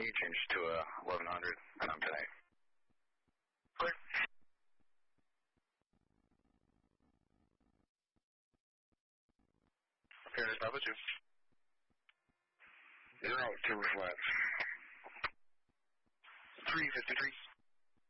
You changed to 1100, and I'm 10. Clear. Paris Bravo 2. 0 to reflect. 353.